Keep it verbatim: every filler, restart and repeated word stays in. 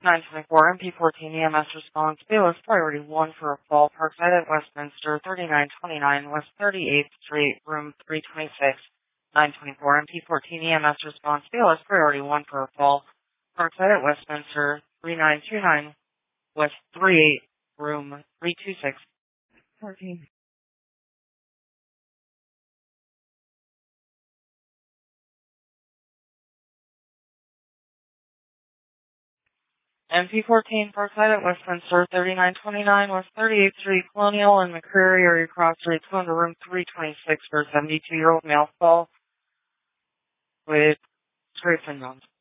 nine twenty-four M P fourteen E M S response. Bailiff priority one for a fall. Parkside at Westminster, thirty-nine twenty-nine West thirty-eighth Street, room three twenty-six. nine twenty-four M P fourteen E M S response. Bailiff priority one for a fall. Parkside at Westminster, thirty-nine twenty-nine West thirty-eighth, room three twenty-six. fourteen. M P fourteen, Parkside at Westminster, thirty-nine twenty-nine West thirty-eighth Street, Colonial and McCreary area cross street, two hundred room three twenty-six for a seventy-two-year-old male fall with straight syndromes.